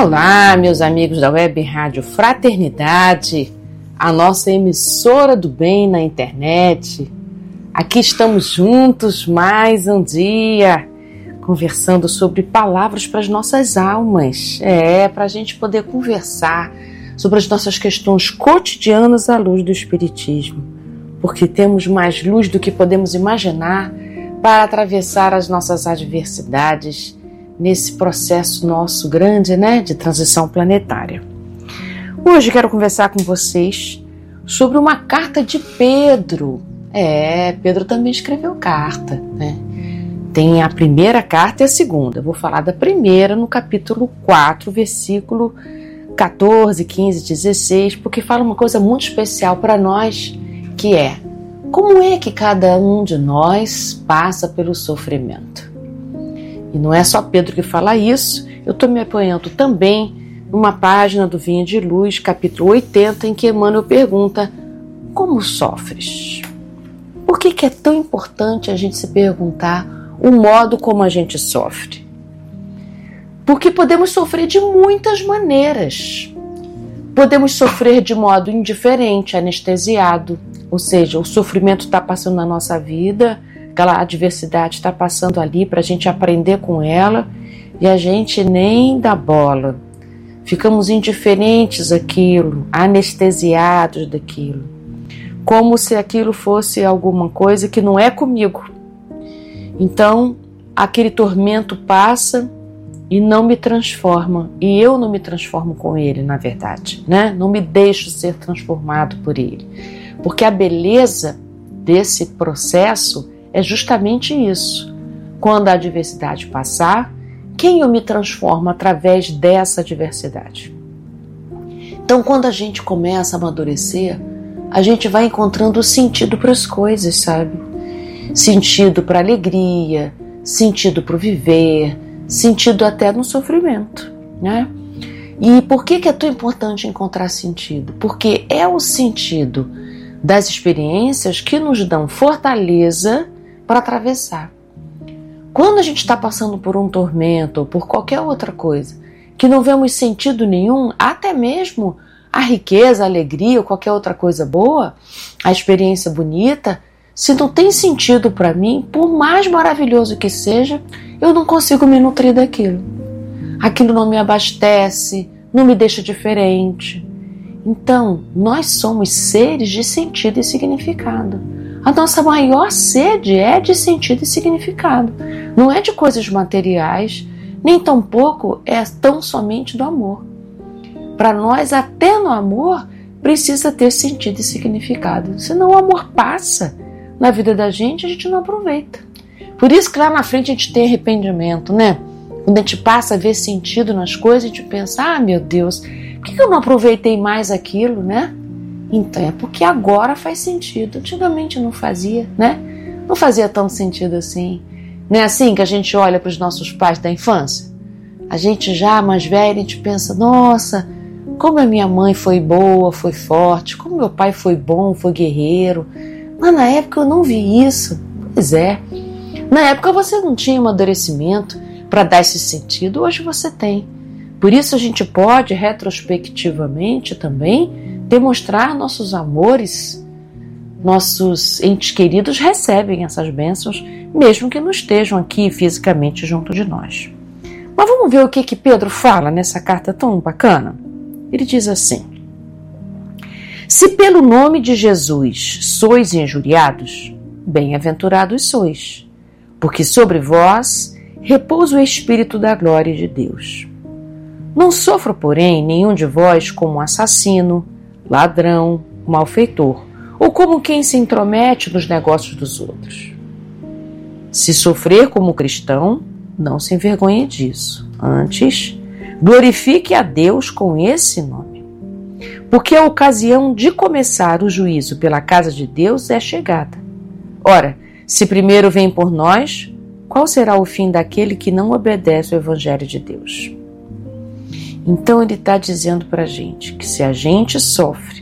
Olá, meus amigos da Web Rádio Fraternidade, a nossa emissora do bem na internet. Aqui estamos juntos mais um dia, conversando sobre palavras para as nossas almas. Para a gente poder conversar sobre as nossas questões cotidianas à luz do Espiritismo, porque temos mais luz do que podemos imaginar para atravessar as nossas adversidades nesse processo nosso grande, de transição planetária. Hoje quero conversar com vocês sobre uma carta de Pedro. Pedro também escreveu carta, Tem a primeira carta e a segunda. Eu vou falar da primeira no capítulo 4, versículo 14, 15, 16, porque fala uma coisa muito especial para nós, que é: como é que cada um de nós passa pelo sofrimento? E não é só Pedro que fala isso, eu estou me apoiando também numa página do Vinha de Luz, capítulo 80, em que Emmanuel pergunta: como sofres? Por que é tão importante a gente se perguntar o modo como a gente sofre? Porque podemos sofrer de muitas maneiras. Podemos sofrer de modo indiferente, anestesiado, ou seja, o sofrimento está passando na nossa vida, aquela adversidade está passando ali para a gente aprender com ela e a gente nem dá bola. Ficamos indiferentes àquilo, anestesiados daquilo, como se aquilo fosse alguma coisa que não é comigo. Então, aquele tormento passa e não me transforma, e eu não me transformo com ele, na verdade, Não me deixo ser transformado por ele, porque a beleza desse processo é justamente isso. Quando a adversidade passar, quem eu me transformo através dessa adversidade? Então, quando a gente começa a amadurecer, a gente vai encontrando sentido para as coisas, sabe? Sentido para a alegria, sentido para o viver, sentido até no sofrimento, E por que é tão importante encontrar sentido? Porque é o sentido das experiências que nos dão fortaleza para atravessar. Quando a gente está passando por um tormento ou por qualquer outra coisa que não vemos sentido nenhum, até mesmo a riqueza, a alegria ou qualquer outra coisa boa, a experiência bonita, se não tem sentido para mim, por mais maravilhoso que seja, eu não consigo me nutrir daquilo. Aquilo não me abastece, não me deixa diferente. Então, nós somos seres de sentido e significado. A nossa maior sede é de sentido e significado. Não é de coisas materiais, nem tampouco é tão somente do amor. Para nós, até no amor, precisa ter sentido e significado. Senão o amor passa na vida da gente, a gente não aproveita. Por isso que lá na frente a gente tem arrependimento, Quando a gente passa a ver sentido nas coisas, a gente pensa: meu Deus, por que eu não aproveitei mais aquilo, Então é porque agora faz sentido. Antigamente não fazia, Não fazia tanto sentido assim. Não é assim que a gente olha para os nossos pais da infância? A gente já mais velha, a gente pensa: nossa, como a minha mãe foi boa, foi forte, como meu pai foi bom, foi guerreiro. Mas na época eu não vi isso. Pois é. Na época você não tinha amadurecimento para dar esse sentido, hoje você tem. Por isso a gente pode, retrospectivamente também, demonstrar nossos amores. Nossos entes queridos recebem essas bênçãos, mesmo que não estejam aqui fisicamente junto de nós. Mas vamos ver o que Pedro fala nessa carta tão bacana? Ele diz assim: se pelo nome de Jesus sois injuriados, bem-aventurados sois, porque sobre vós repousa o Espírito da glória de Deus. Não sofra, porém, nenhum de vós como um assassino, ladrão, malfeitor, ou como quem se intromete nos negócios dos outros. Se sofrer como cristão, não se envergonhe disso. Antes, glorifique a Deus com esse nome. Porque a ocasião de começar o juízo pela casa de Deus é chegada. Ora, se primeiro vem por nós, qual será o fim daquele que não obedece ao Evangelho de Deus? Então ele está dizendo para a gente que se a gente sofre